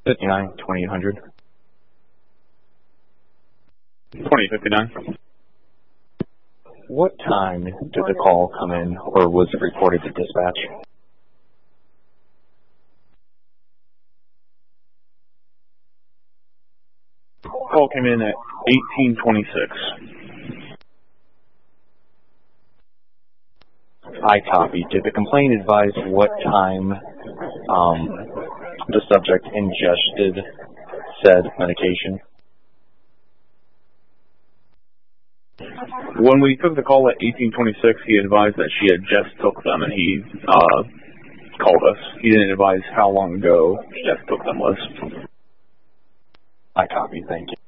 59, 2800. 2059. What time did the call come in, or was it reported to dispatch? Call came in at 1826. I copy. Did the complaint advise what time the subject ingested said medication? When we took the call at 1826, he advised that she had just took them, and he called us. He didn't advise how long ago she just took them was. I copy. Thank you.